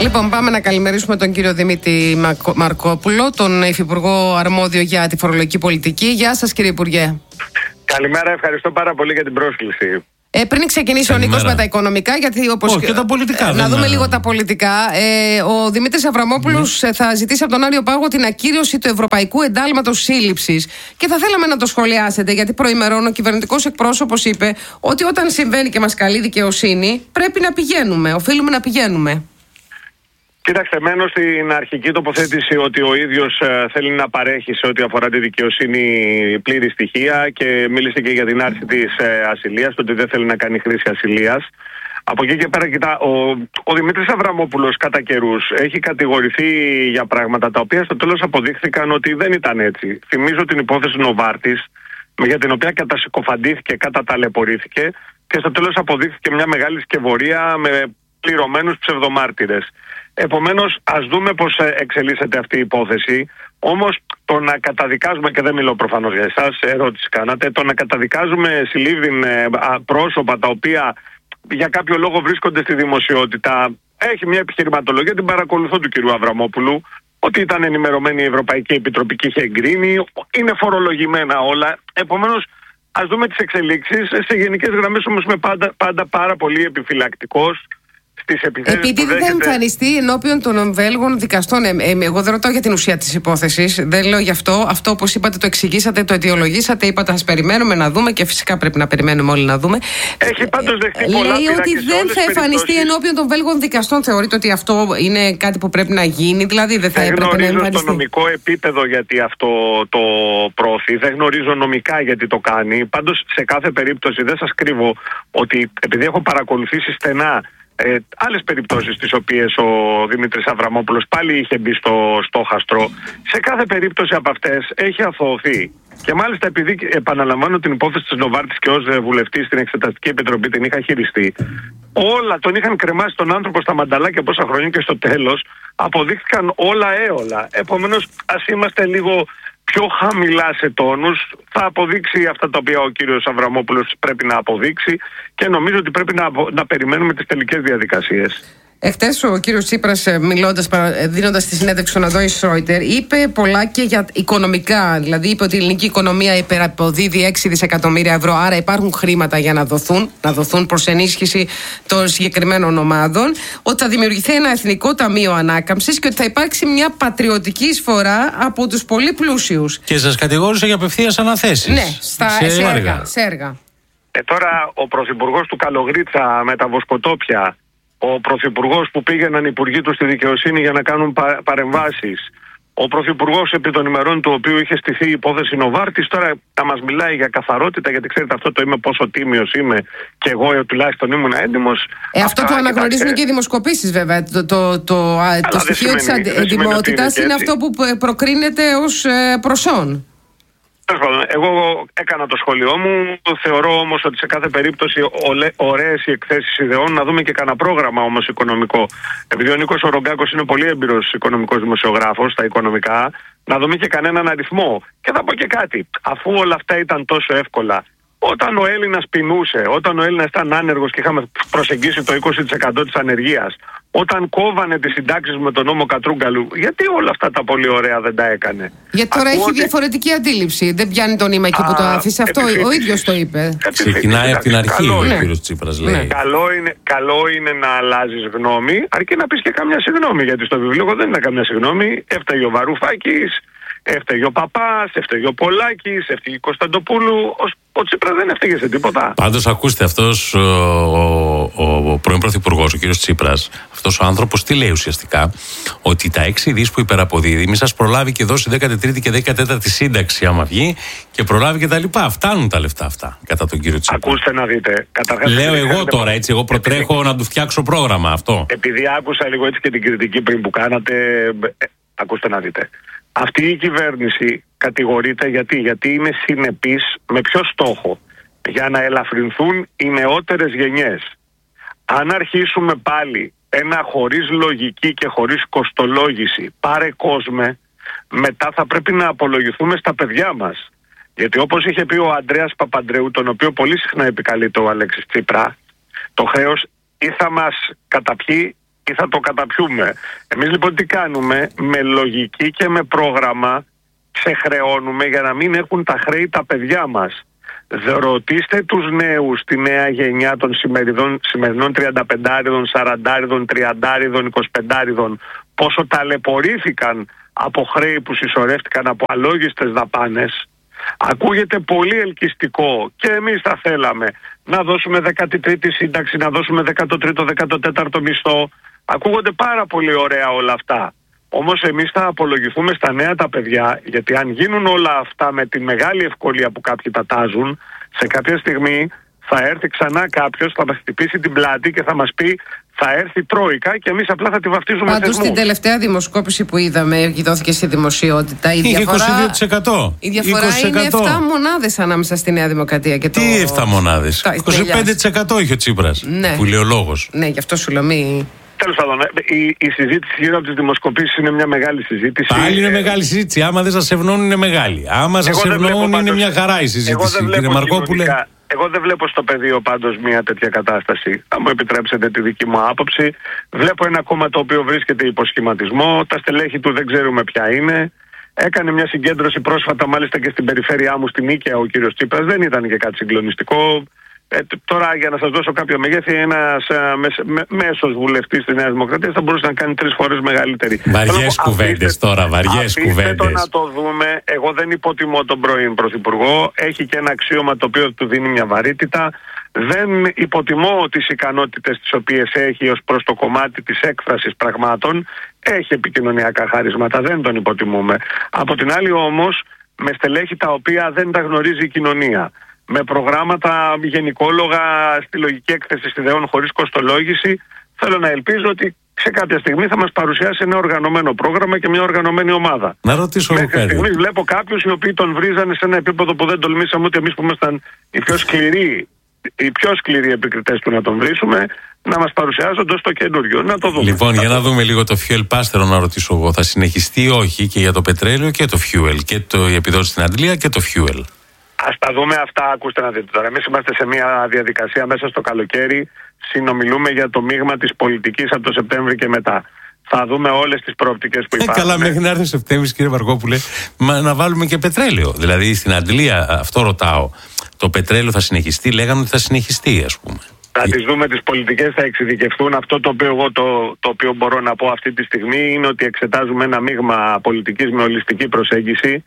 Λοιπόν, πάμε να καλημερίσουμε τον κύριο Δημήτρη Μαρκόπουλο, τον Υφυπουργό Αρμόδιο για τη Φορολογική Πολιτική. Γεια σας, κύριε Υπουργέ. Καλημέρα, ευχαριστώ πάρα πολύ για την πρόσκληση. Πριν ξεκινήσει ο Νίκος με τα οικονομικά, γιατί όπως. Και τα πολιτικά. Να δούμε λίγο τα πολιτικά. Ο Δημήτρης Αβραμόπουλος θα ζητήσει από τον Άριο Πάγο την ακύρωση του Ευρωπαϊκού Εντάλματος Σύλληψης. Και θα θέλαμε να το σχολιάσετε, γιατί προημερών ο κυβερνητικός εκπρόσωπος είπε ότι όταν συμβαίνει και μας καλεί δικαιοσύνη, πρέπει να πηγαίνουμε, οφείλουμε να πηγαίνουμε. Κοίταξτε, μένω στην αρχική τοποθέτηση ότι ο ίδιος θέλει να παρέχει σε ό,τι αφορά τη δικαιοσύνη πλήρη στοιχεία και μίλησε και για την άρση της ασυλίας, ότι δεν θέλει να κάνει χρήση ασυλίας. Από εκεί και πέρα, κοιτά, ο Δημήτρης Αβραμόπουλος κατά καιρούς έχει κατηγορηθεί για πράγματα τα οποία στο τέλος αποδείχθηκαν ότι δεν ήταν έτσι. Θυμίζω την υπόθεση Νοβάρτης, για την οποία κατασυκοφαντήθηκε, καταταλαιπωρήθηκε και στο τέλος αποδείχθηκε μια μεγάλη σκευωρία με πληρωμένους ψευδομάρτυρες. Επομένως, ας δούμε πώς εξελίσσεται αυτή η υπόθεση. Όμως, το να καταδικάζουμε, και δεν μιλώ προφανώς για εσάς, ερώτηση κάνατε, το να καταδικάζουμε συλλήβδιν πρόσωπα τα οποία για κάποιο λόγο βρίσκονται στη δημοσιότητα, έχει μια επιχειρηματολογία, την παρακολουθώ του κ. Αβραμόπουλου, ότι ήταν ενημερωμένη η Ευρωπαϊκή Επιτροπή και είχε εγκρίνει, είναι φορολογημένα όλα. Επομένως, ας δούμε τις εξελίξεις. Σε γενικές γραμμές όμως είμαι πάντα πάρα πολύ επιφυλακτικός. Επειδή δεν θα εμφανιστεί ενώπιον των Βέλγων δικαστών. Εγώ δεν ρωτάω για την ουσία της υπόθεσης. Δεν λέω γι' αυτό. Αυτό, όπως είπατε, το εξηγήσατε, το αιτιολογήσατε. Είπατε, ας περιμένουμε να δούμε, και φυσικά πρέπει να περιμένουμε όλοι να δούμε. Έχει πάντως δεχτεί πολλά. Λέει ότι δεν θα εμφανιστεί ενώπιον των Βέλγων δικαστών. Θεωρείτε ότι αυτό είναι κάτι που πρέπει να γίνει? Δηλαδή δεν θα έπρεπε να εμφανιστεί? Δεν γνωρίζω στο νομικό επίπεδο γιατί αυτό το προωθεί. Δεν γνωρίζω νομικά γιατί το κάνει. Πάντως, σε κάθε περίπτωση δεν σας κρύβω ότι επειδή έχω παρακολουθήσει στενά άλλες περιπτώσεις τις οποίες ο Δημήτρης Αβραμόπουλος πάλι είχε μπει στο στόχαστρο, σε κάθε περίπτωση από αυτές έχει αθωωωθεί. Και μάλιστα, επειδή επαναλαμβάνω την υπόθεση της Νοβάρτης και ως βουλευτής στην Εξεταστική Επιτροπή την είχα χειριστεί, όλα τον είχαν κρεμάσει τον άνθρωπο στα μανταλάκια πόσα χρόνια και στο τέλος αποδείχθηκαν όλα έολα. Επομένως, ας είμαστε λίγο πιο χαμηλά σε τόνους. Θα αποδείξει αυτά τα οποία ο κύριος Αβραμόπουλος πρέπει να αποδείξει και νομίζω ότι πρέπει να περιμένουμε τις τελικές διαδικασίες. Εχθές ο κύριος Τσίπρας, δίνοντας τη συνέντευξη στον Αντώνη Σρόιτερ, είπε πολλά και για οικονομικά. Δηλαδή, είπε ότι η ελληνική οικονομία υπεραποδίδει 6 δισεκατομμύρια ευρώ, άρα υπάρχουν χρήματα για να δοθούν προς ενίσχυση των συγκεκριμένων ομάδων. Ότι θα δημιουργηθεί ένα εθνικό ταμείο ανάκαμψης και ότι θα υπάρξει μια πατριωτική εισφορά από τους πολύ πλούσιους. Και σας κατηγόρησε για απευθείας αναθέσεις. Ναι, σε έργα. Τώρα ο πρωθυπουργός του Καλογρίτσα με τα βοσκοτόπια, ο πρωθυπουργός που πήγαιναν οι υπουργοί του στη δικαιοσύνη για να κάνουν παρεμβάσεις, ο πρωθυπουργός επί των ημερών του οποίου είχε στηθεί η υπόθεση Νοβάρτης, τώρα θα μας μιλάει για καθαρότητα, γιατί ξέρετε αυτό το είμαι πόσο τίμιος είμαι και εγώ τουλάχιστον ήμουν έντιμος. Αυτό το αναγνωρίζουν και οι δημοσκοπήσεις βέβαια. Το στοιχείο της εντιμότητας είναι αυτό που προκρίνεται ως προσόν. Εγώ έκανα το σχόλιο μου. Θεωρώ όμως ότι σε κάθε περίπτωση ωραίες οι εκθέσεις ιδεών. Να δούμε και κανένα πρόγραμμα όμως οικονομικό. Επειδή ο Νίκος Ρογκάκος είναι πολύ έμπειρος οικονομικός δημοσιογράφος στα οικονομικά, να δούμε και κανέναν αριθμό. Και θα πω και κάτι. Αφού όλα αυτά ήταν τόσο εύκολα, όταν ο Έλληνας πεινούσε, όταν ο Έλληνας ήταν άνεργος και είχαμε προσεγγίσει το 20% της ανεργίας, όταν κόβανε τις συντάξεις με τον νόμο Κατρούγκαλου, γιατί όλα αυτά τα πολύ ωραία δεν τα έκανε? Γιατί τώρα έχει διαφορετική αντίληψη. Δεν πιάνει το νήμα εκεί που το άφησε. Αυτό ο ίδιος το είπε. Ξεκινάει από την αρχή ο κύριος Τσίπρας, λέει. Καλό είναι να αλλάζεις γνώμη, αρκεί να πεις και καμιά συγγνώμη. Γιατί στο βιβλίο δεν είναι καμιά συγγνώμη. Έφταγε ο Βαρουφάκης, έφταγε ο Παπάς, έφταγε ο Πολάκης, έφταγε η Κωνσταντοπούλου. Ο Τσίπρας δεν έφταγε σε τίποτα. Πάντως, ακούστε, αυτός ο πρώην πρωθυπουργός, ο κύριος Τσίπρας, αυτός ο άνθρωπος τι λέει ουσιαστικά? Ότι τα 6 δις που υπεραποδίδει, μη σας προλάβει και δώσει 13η και 14η σύνταξη, άμα βγει, και προλάβει και τα λοιπά. Φτάνουν τα λεφτά αυτά, κατά τον κύριο Τσίπρα. Ακούστε να δείτε. Λέω εγώ τώρα, έτσι, εγώ προτρέχω να του φτιάξω πρόγραμμα αυτό. Επειδή άκουσα λίγο έτσι και την κριτική πριν που κάνατε, ακούστε να δείτε. Αυτή η κυβέρνηση κατηγορείται γιατί είναι συνεπής με ποιο στόχο? Για να ελαφρυνθούν οι νεότερες γενιές. Αν αρχίσουμε πάλι ένα χωρίς λογική και χωρίς κοστολόγηση πάρε κόσμε, μετά θα πρέπει να απολογηθούμε στα παιδιά μας. Γιατί όπως είχε πει ο Ανδρέας Παπαντρέου, τον οποίο πολύ συχνά επικαλείται ο Αλέξης Τσίπρα, το χρέος ή θα μας καταπιεί ή θα το καταπιούμε. Εμείς λοιπόν τι κάνουμε? Με λογική και με πρόγραμμα ξεχρεώνουμε για να μην έχουν τα χρέη τα παιδιά μας. Ρωτήστε τους νέους, τη νέα γενιά των σημερινών 35'ριδων, 40'ριδων, 30'ριδων, 25'ριδων, πόσο ταλαιπωρήθηκαν από χρέη που συσσωρεύτηκαν από αλόγιστες δαπάνες. Ακούγεται πολύ ελκυστικό και εμείς θα θέλαμε να δώσουμε 13η σύνταξη, να δώσουμε 13ο, 14ο μισθό. Ακούγονται πάρα πολύ ωραία όλα αυτά. Όμως εμείς θα απολογηθούμε στα νέα τα παιδιά, γιατί αν γίνουν όλα αυτά με τη μεγάλη ευκολία που κάποιοι τα τάζουν, σε κάποια στιγμή θα έρθει ξανά κάποιος, θα μας χτυπήσει την πλάτη και θα μας πει θα έρθει η Τρόικα και εμείς απλά θα τη βαφτίζουμε θεσμούς. Πάντως στην τελευταία δημοσκόπηση που είδαμε και δώθηκε στη δημοσιότητα, η διαφορά, 22%. Η διαφορά 20%. Είναι 7 μονάδες ανάμεσα στη Νέα Δημοκρατία και το... Τι 7 μονάδες? 25% είχε ο Τσίπρας, ναι. που λέει ο λόγος. Ναι, γι' αυτό σου λέω μη... Τέλος πάντων, η συζήτηση γύρω από τις δημοσκοπήσεις είναι μια μεγάλη συζήτηση. Πάλι είναι μεγάλη συζήτηση. Άμα δεν σας ευνώνουν είναι μεγάλη. Άμα σας ευνώνουν είναι μια χαρά η συζήτηση, κύριε Μαρκόπουλε. Εγώ δεν βλέπω στο πεδίο πάντως μια τέτοια κατάσταση. Θα μου επιτρέψετε τη δική μου άποψη. Βλέπω ένα κόμμα το οποίο βρίσκεται υποσχηματισμό. Τα στελέχη του δεν ξέρουμε ποια είναι. Έκανε μια συγκέντρωση πρόσφατα, μάλιστα και στην περιφέρειά μου, στην Νίκαια, ο κύριος Τσίπρας. Δεν ήταν και κάτι συγκλονιστικό. Τώρα, για να σας δώσω κάποιο μεγέθη, ένας μέσος βουλευτής της Νέας Δημοκρατίας θα μπορούσε να κάνει 3 φορές μεγαλύτερη. Βαριές κουβέντες τώρα, βαριές κουβέντες. Το να το δούμε. Εγώ δεν υποτιμώ τον πρώην Πρωθυπουργό. Έχει και ένα αξίωμα το οποίο του δίνει μια βαρύτητα. Δεν υποτιμώ τις ικανότητες τις οποίες έχει ως προς το κομμάτι της έκφρασης πραγμάτων. Έχει επικοινωνιακά χαρίσματα, δεν τον υποτιμούμε. Από την άλλη όμως, με στελέχη τα οποία δεν τα γνωρίζει η κοινωνία. Με προγράμματα γενικόλογα στη λογική έκθεση ιδεών χωρίς κοστολόγηση, θέλω να ελπίζω ότι σε κάποια στιγμή θα μας παρουσιάσει ένα οργανωμένο πρόγραμμα και μια οργανωμένη ομάδα. Να ρωτήσω εγώ κάτι. Μέχρι βλέπω κάποιους οι οποίοι τον βρίζανε σε ένα επίπεδο που δεν τολμήσαμε ούτε εμείς που ήμασταν οι πιο σκληροί επικριτές του να τον βρίσουμε, να μας παρουσιάζονται στο καινούριο. Να το δούμε. Λοιπόν, για να δούμε λίγο το fuel pass, θέλω να ρωτήσω εγώ. Θα συνεχιστεί ή όχι και για το πετρέλαιο και το fuel, και η επιδότηση στην Αντλία και το fuel? Ας τα δούμε αυτά, ακούστε να δείτε τώρα. Εμείς είμαστε σε μια διαδικασία μέσα στο καλοκαίρι. Συνομιλούμε για το μείγμα της πολιτικής από το Σεπτέμβρη και μετά. Θα δούμε όλες τις προοπτικές που υπάρχουν. Καλά, μέχρι να έρθει ο Σεπτέμβρης, κύριε Μαρκόπουλε, να βάλουμε και πετρέλαιο. Δηλαδή στην Αντλία, αυτό ρωτάω. Το πετρέλαιο θα συνεχιστεί? Λέγανε ότι θα συνεχιστεί, ας πούμε. Θα τις δούμε τις πολιτικές, θα εξειδικευτούν. Αυτό το οποίο εγώ το οποίο μπορώ να πω αυτή τη στιγμή είναι ότι εξετάζουμε ένα μείγμα πολιτικής με ολιστική προσέγγιση.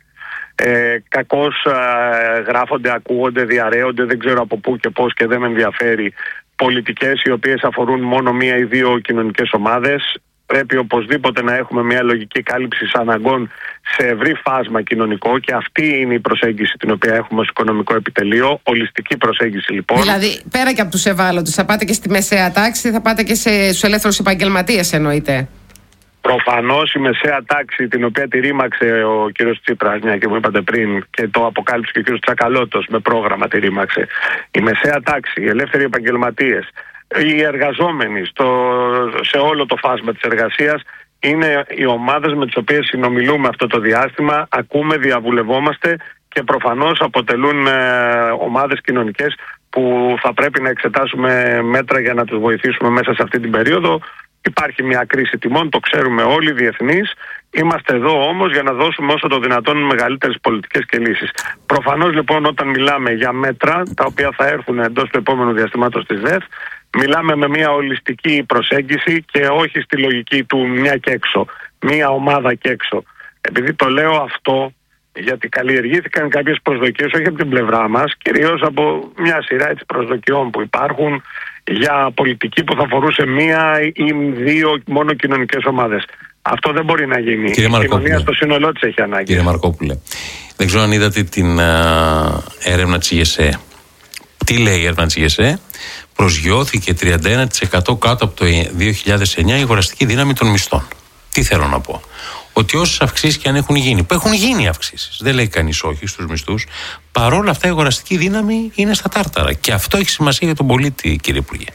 Κακώς γράφονται, ακούγονται, διαρρέονται, δεν ξέρω από πού και πώς και δεν με ενδιαφέρει, πολιτικές οι οποίες αφορούν μόνο μία ή δύο κοινωνικές ομάδες. Πρέπει οπωσδήποτε να έχουμε μια λογική κάλυψη αναγκών σε ευρύ φάσμα κοινωνικό και αυτή είναι η προσέγγιση την οποία έχουμε ως οικονομικό επιτελείο. Ολιστική προσέγγιση λοιπόν. Δηλαδή πέρα και από τους ευάλωτους, θα πάτε και στη μεσαία τάξη, θα πάτε και στους ελεύθερους επαγγελματίες εννοείται? Προφανώς η μεσαία τάξη, την οποία τη ρήμαξε ο κύριος Τσίπρας, μια και μου είπατε πριν, και το αποκάλυψε και ο κύριος Τσακαλώτος με πρόγραμμα τη ρήμαξε. Η μεσαία τάξη, οι ελεύθεροι επαγγελματίες, οι εργαζόμενοι σε όλο το φάσμα της εργασίας είναι οι ομάδες με τις οποίες συνομιλούμε αυτό το διάστημα, ακούμε, διαβουλευόμαστε και προφανώς αποτελούν ομάδες κοινωνικές που θα πρέπει να εξετάσουμε μέτρα για να τους βοηθήσουμε μέσα σε αυτή την περίοδο. Υπάρχει μια κρίση τιμών, το ξέρουμε όλοι, διεθνείς. Είμαστε εδώ όμως για να δώσουμε όσο το δυνατόν μεγαλύτερες πολιτικές και λύσεις. Προφανώς λοιπόν όταν μιλάμε για μέτρα τα οποία θα έρθουν εντός του επόμενου διαστήματος της ΔΕΘ, μιλάμε με μια ολιστική προσέγγιση και όχι στη λογική του μια και έξω, μια ομάδα και έξω. Επειδή το λέω αυτό, γιατί καλλιεργήθηκαν κάποιες προσδοκίες, όχι από την πλευρά μας, κυρίως από μια σειρά προσδοκιών που υπάρχουν για πολιτική που θα αφορούσε μία ή δύο μόνο κοινωνικές ομάδες. Αυτό δεν μπορεί να γίνει. Η κοινωνία στο σύνολό της έχει ανάγκη. Κύριε Μαρκόπουλε, δεν ξέρω αν είδατε την έρευνα της ΓΕΣΕ. Τι λέει η έρευνα της ΓΕΣΕ? Προσγειώθηκε 31% κάτω από το 2009 η αγοραστική δύναμη των μισθών. Τι θέλω να πω? Ότι όσες αυξήσεις και αν έχουν γίνει, που έχουν γίνει αυξήσεις, δεν λέει κανείς όχι στους μισθούς, παρόλα αυτά η αγοραστική δύναμη είναι στα τάρταρα. Και αυτό έχει σημασία για τον πολίτη, κύριε Υπουργέ.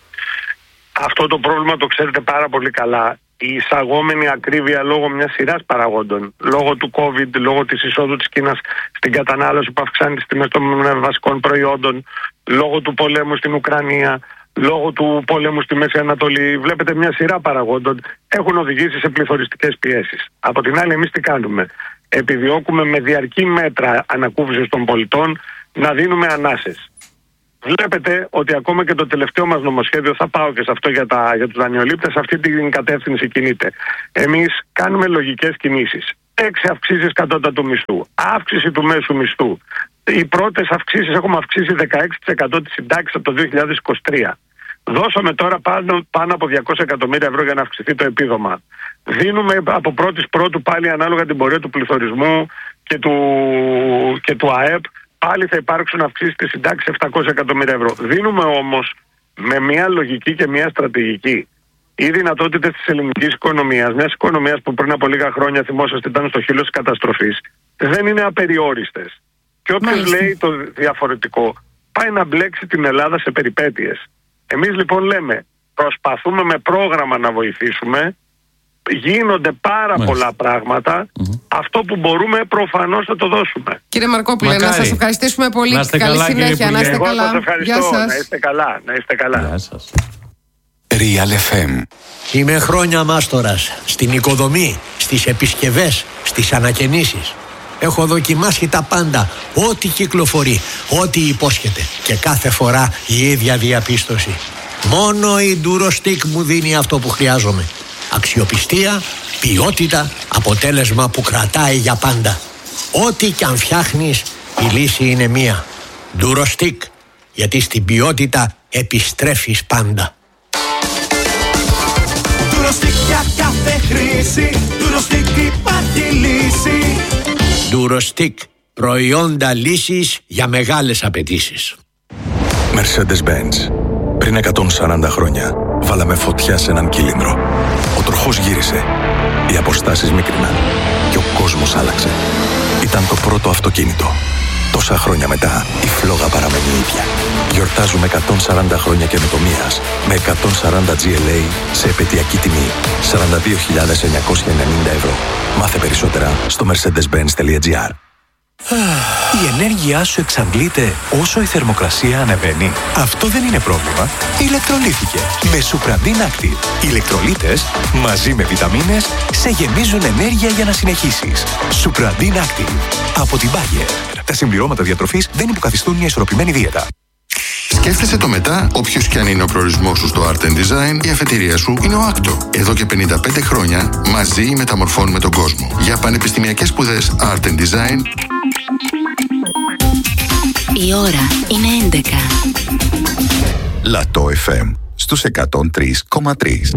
Αυτό το πρόβλημα το ξέρετε πάρα πολύ καλά. Η εισαγόμενη ακρίβεια λόγω μιας σειράς παραγόντων, λόγω του COVID, λόγω της εισόδου της Κίνας στην κατανάλωση που αυξάνει τις τιμές των βασικών προϊόντων, λόγω του πολέμου στην Ουκρανία, λόγω του πολέμου στη Μέση Ανατολή. Βλέπετε μια σειρά παραγόντων έχουν οδηγήσει σε πληθωριστικές πιέσεις. Από την άλλη, εμείς τι κάνουμε? Επιδιώκουμε με διαρκή μέτρα ανακούφισης των πολιτών να δίνουμε ανάσες. Βλέπετε ότι ακόμα και το τελευταίο μας νομοσχέδιο, θα πάω και σε αυτό για τους δανειολήπτες, αυτή την κατεύθυνση κινείται. Εμείς κάνουμε λογικές κινήσεις. 6 αυξήσεις κατώτατου μισθού, αύξηση του μέσου μισθού. Οι πρώτες αυξήσεις, έχουμε αυξήσει 16% της συντάξης από το 2023. Δώσαμε τώρα πάνω από 200 εκατομμύρια ευρώ για να αυξηθεί το επίδομα. Δίνουμε από 1η Πρώτου πάλι, ανάλογα την πορεία του πληθωρισμού και του ΑΕΠ, πάλι θα υπάρξουν αυξήσεις στη συντάξη 700 εκατομμύρια ευρώ. Δίνουμε όμως με μια λογική και μια στρατηγική. Οι δυνατότητες της ελληνικής οικονομίας, μιας οικονομίας που πριν από λίγα χρόνια, θυμόσαστε, ήταν στο χείλος της καταστροφής, δεν είναι απεριόριστες. Και όποιος λέει το διαφορετικό, πάει να μπλέξει την Ελλάδα σε περιπέτειες. Εμείς λοιπόν λέμε, προσπαθούμε με πρόγραμμα να βοηθήσουμε. Γίνονται πάρα πολλά πράγματα. Αυτό που μπορούμε προφανώς θα το δώσουμε. Κύριε Μαρκόπουλε, να σας ευχαριστήσουμε πολύ. Καλή συνέχεια, να είστε καλά. Εγώ σας ευχαριστώ. Να είστε καλά. Να είστε καλά. Γεια σας. Real FM. Είμαι χρόνια μάστορας στην οικοδομή, στις επισκευές, στις ανακαινήσεις. Έχω δοκιμάσει τα πάντα, ό,τι κυκλοφορεί, ό,τι υπόσχεται. Και κάθε φορά η ίδια διαπίστωση. Μόνο η Durostix μου δίνει αυτό που χρειάζομαι. Αξιοπιστία, ποιότητα, αποτέλεσμα που κρατάει για πάντα. Ό,τι κι αν φτιάχνεις, η λύση είναι μία. Durostix, γιατί στην ποιότητα επιστρέφεις πάντα. Durostix για κάθε χρήση, Durostix υπάρχει λύση. Durostix, προϊόντα λύσης για μεγάλες απαιτήσεις. Mercedes-Benz. Πριν 140 χρόνια βάλαμε φωτιά σε έναν κύλινδρο. Ο τροχός γύρισε, οι αποστάσεις μίκριναν και ο κόσμος άλλαξε. Ήταν το πρώτο αυτοκίνητο. Τόσα χρόνια μετά η φλόγα παραμένει ίδια. Γιορτάζουμε 140 χρόνια καινοτομίας με 140 GLA σε επαιτειακή τιμή 42.990 ευρώ. Μάθε περισσότερα στο mercedes-benz.gr. Η ενέργειά σου εξαντλείται όσο η θερμοκρασία ανεβαίνει. Αυτό δεν είναι πρόβλημα. Ηλεκτρολύθηκε με Supradin Active. Οι ηλεκτρολίτες μαζί με βιταμίνες σε γεμίζουν ενέργεια για να συνεχίσεις. Supradin Active από την Bayer. Τα συμπληρώματα διατροφής δεν υποκαθιστούν μια ισορροπημένη δίαιτα. Σκέφτεσαι το μετά, όποιος κι αν είναι ο προορισμός σου στο Art and Design, η αφετηρία σου είναι ο Acto. Εδώ και 55 χρόνια μαζί μεταμορφώνουμε τον κόσμο. Για πανεπιστημιακές σπουδές Art and Design. Η ώρα είναι 11. Λατό FM στους 103,3.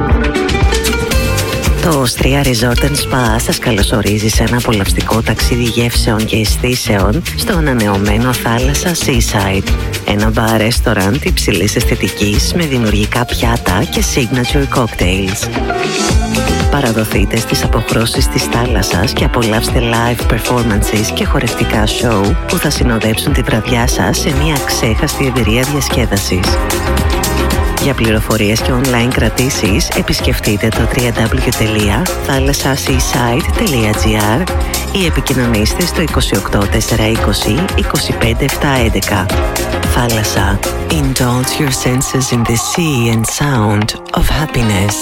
Το Osteria Resort & Spa σας καλωσορίζει σε ένα απολαυστικό ταξίδι γεύσεων και αισθήσεων στο ανανεωμένο θάλασσα Seaside. Ένα μπαρ ρεστοράντ υψηλής αισθητικής με δημιουργικά πιάτα και signature cocktails. Παραδοθείτε στις αποχρώσεις της θάλασσας και απολαύστε live performances και χορευτικά show που θα συνοδέψουν τη βραδιά σας σε μια ξέχαστη εμπειρία διασκέδασης. Για πληροφορίες και online κρατήσεις επισκεφτείτε το www.thalassaseaside.gr ή επικοινωνήστε στο 28 420 25 711. Θάλασσα. Indulge your senses in the sea and sound of happiness.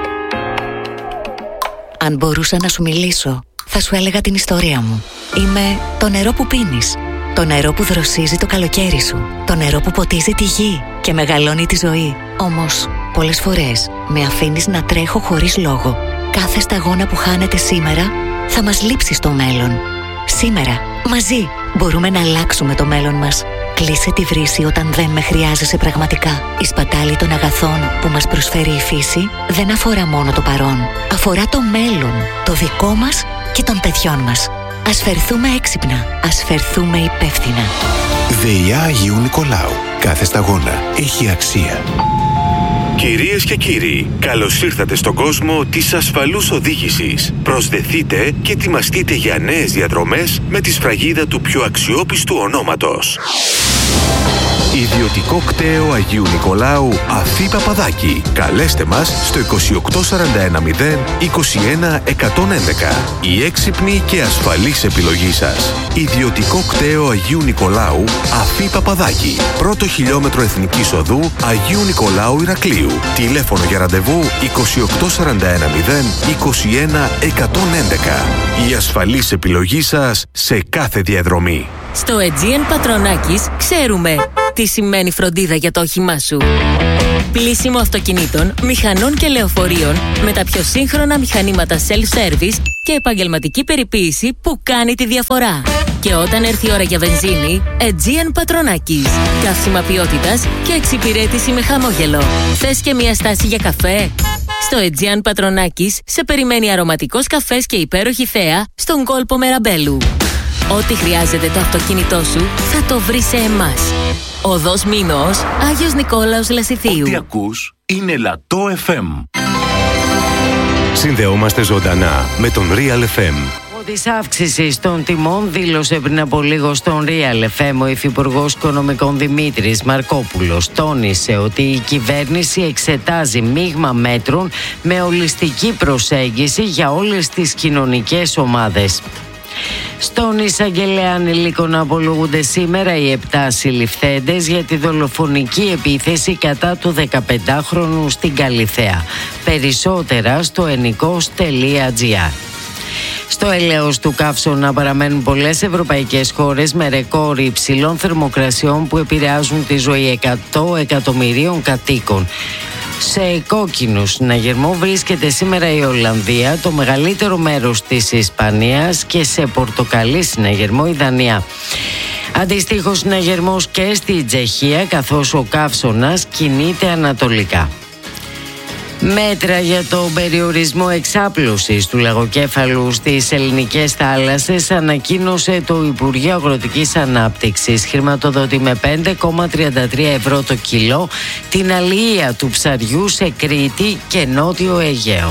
Αν μπορούσα να σου μιλήσω, θα σου έλεγα την ιστορία μου. Είμαι το νερό που πίνεις. Το νερό που δροσίζει το καλοκαίρι σου. Το νερό που ποτίζει τη γη και μεγαλώνει τη ζωή. Όμως, πολλές φορές με αφήνεις να τρέχω χωρίς λόγο. Κάθε σταγόνα που χάνεται σήμερα θα μας λείψει στο μέλλον. Σήμερα, μαζί, μπορούμε να αλλάξουμε το μέλλον μας. Κλείσε τη βρύση όταν δεν με χρειάζεσαι πραγματικά. Η σπατάλη των αγαθών που μας προσφέρει η φύση δεν αφορά μόνο το παρόν. Αφορά το μέλλον, το δικό μας και των παιδιών μας. Ας φερθούμε έξυπνα, ας φερθούμε υπεύθυνα. ΔΕΙΑ Αγίου Νικολάου. Κάθε σταγόνα έχει αξία. Κυρίες και κύριοι, καλώς ήρθατε στον κόσμο της ασφαλούς οδήγησης. Προσδεθείτε και ετοιμαστείτε για νέες διαδρομές με τη σφραγίδα του πιο αξιόπιστου ονόματος. Ιδιωτικό κτέο Αγίου Νικολάου Αφή Παπαδάκη. Καλέστε μας στο 28410 21 111. Η έξυπνη και ασφαλής επιλογή σας. Ιδιωτικό κτέο Αγίου Νικολάου Αφή Παπαδάκη. Πρώτο χιλιόμετρο Εθνικής Οδού Αγίου Νικολάου Ηρακλείου. Τηλέφωνο για ραντεβού 28410 21 111. Η ασφαλής επιλογή σας σε κάθε διαδρομή. Στο Aegean Πατρονάκης ξέρουμε τι σημαίνει φροντίδα για το όχημά σου. Πλύσιμο αυτοκινήτων, μηχανών και λεωφορείων με τα πιο σύγχρονα μηχανήματα self-service και επαγγελματική περιποίηση που κάνει τη διαφορά. Και όταν έρθει η ώρα για βενζίνη, Aegean Πατρονάκης. Καύσιμα ποιότητας και εξυπηρέτηση με χαμόγελο. Θες και μια στάση για καφέ? Στο Aegean Πατρονάκης σε περιμένει αρωματικός καφές και υπέροχη θέα στον κόλπο Μεραμπέλου. Ό,τι χρειάζεται το αυτοκίνητό σου θα το βρει σε εμάς. Οδός Μήνος, Άγιος Νικόλαος Λασιθίου. Ό,τι ακούς είναι Λατό FM. Συνδεόμαστε ζωντανά με τον Real FM. Της αύξησης των τιμών δήλωσε πριν από λίγο στον Real FM ο Υφυπουργός Οικονομικών Δημήτρης Μαρκόπουλος. Τόνισε ότι η κυβέρνηση εξετάζει μείγμα μέτρων με ολιστική προσέγγιση για όλες τις κοινωνικές ομάδες. Στον εισαγγελέα ανηλίκων απολογούνται σήμερα οι 7 συλληφθέντες για τη δολοφονική επίθεση κατά του 15χρονου στην Καλιθέα. Περισσότερα στο ενικός.gr. Στο έλεος του καύσωνα παραμένουν πολλές ευρωπαϊκές χώρες με ρεκόρ υψηλών θερμοκρασιών που επηρεάζουν τη ζωή 100 εκατομμυρίων κατοίκων. Σε κόκκινο συναγερμό βρίσκεται σήμερα η Ολλανδία, το μεγαλύτερο μέρος της Ισπανίας, και σε πορτοκαλί συναγερμό η Δανία. Αντιστοίχος συναγερμός και στη Τσεχία, καθώς ο καύσωνας κινείται ανατολικά. Μέτρα για τον περιορισμό εξάπλωσης του λαγοκέφαλου στις ελληνικές θάλασσες ανακοίνωσε το Υπουργείο Αγροτικής Ανάπτυξης. Χρηματοδοτεί με 5,33 ευρώ το κιλό την αλληλεία του ψαριού σε Κρήτη και Νότιο Αιγαίο.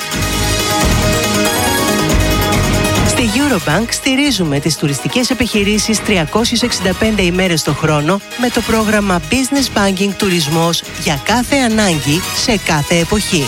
Στη Eurobank στηρίζουμε τις τουριστικές επιχειρήσεις 365 ημέρες το χρόνο με το πρόγραμμα Business Banking Τουρισμός για κάθε ανάγκη σε κάθε εποχή.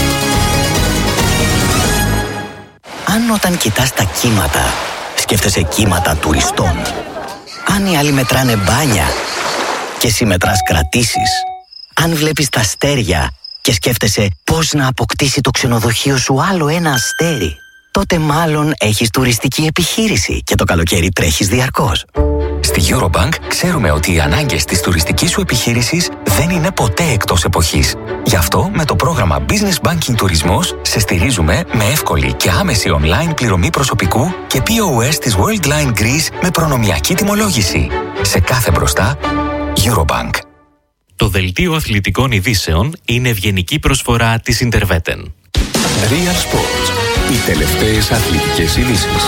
Αν όταν κοιτάς τα κύματα, σκέφτεσαι κύματα τουριστών. Αν οι άλλοι μετράνε μπάνια και εσύ μετράς κρατήσεις. Αν βλέπεις τα αστέρια και σκέφτεσαι πώς να αποκτήσει το ξενοδοχείο σου άλλο ένα αστέρι, τότε μάλλον έχεις τουριστική επιχείρηση και το καλοκαίρι τρέχεις διαρκώς. Στη Eurobank ξέρουμε ότι οι ανάγκες της τουριστικής σου επιχείρησης δεν είναι ποτέ εκτός εποχής. Γι' αυτό με το πρόγραμμα Business Banking Τουρισμός σε στηρίζουμε με εύκολη και άμεση online πληρωμή προσωπικού και POS της Worldline Greece με προνομιακή τιμολόγηση. Σε κάθε μπροστά, Eurobank. Το δελτίο αθλητικών ειδήσεων είναι ευγενική προσφορά της Interveten. Real Sports. Οι τελευταίες αθλητικές ειδήσεις.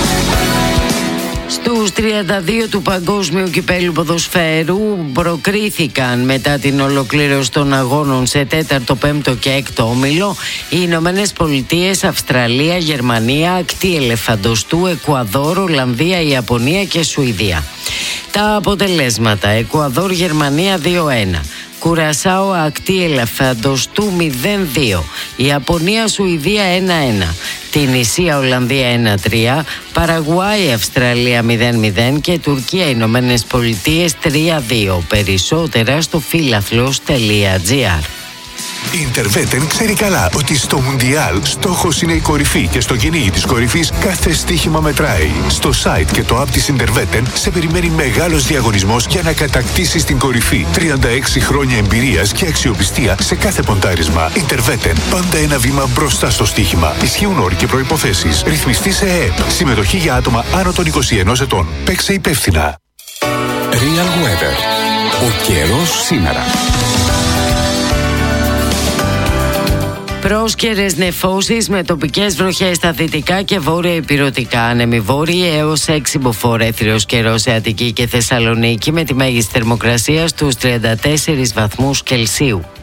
Στους 32 του Παγκόσμιου Κυπέλλου Ποδοσφαίρου προκρίθηκαν μετά την ολοκλήρωση των αγώνων σε 4ο, 5ο και 6ο όμιλο οι Ηνωμένες Πολιτείες, Αυστραλία, Γερμανία, Ακτή Ελεφαντοστού, Εκουαδόρ, Ολλανδία, Ιαπωνία και Σουηδία. Τα αποτελέσματα: Εκουαδόρ, Γερμανία 2-1. Κουρασάο, Ακτή Ελεφαντοστού 0-2. Ιαπωνία, Σουηδία 1-1. Τινησία, Ολλανδία 1-3. Παραγουάη, Αυστραλία 0-0 και Τουρκία, Ηνωμένες Πολιτείες 3-2. Περισσότερα στο φίλαθλος.gr. Η Interveten ξέρει καλά ότι στο Μουντιάλ στόχος είναι η κορυφή και στο κυνήγι της κορυφής κάθε στοίχημα μετράει. Στο site και το app της Interveten σε περιμένει μεγάλος διαγωνισμός για να κατακτήσεις την κορυφή. 36 χρόνια εμπειρίας και αξιοπιστία σε κάθε ποντάρισμα. Interveten, πάντα ένα βήμα μπροστά στο στοίχημα. Ισχύουν όροι και προϋποθέσεις. Ρυθμιστή σε ΕΕΠ. Συμμετοχή για άτομα άνω των 21 ετών. Παίξε υπεύθυνα. Real Weather. Ο καιρός σήμερα. Πρόσκαιρες νεφώσεις με τοπικές βροχές στα δυτικά και βόρεια ηπειρωτικά. Άνεμοι βόρειοι έως 6 μποφόρ καιρό σε Αττική και Θεσσαλονίκη με τη μέγιστη θερμοκρασία στους 34 βαθμούς Κελσίου.